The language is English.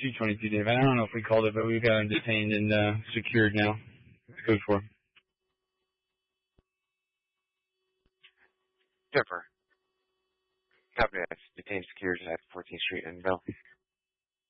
222, Dave. I don't know if we called it, but we've got him detained and secured now. Code 4. Jennifer. Copy that. Detained secured at 14th Street in Bell.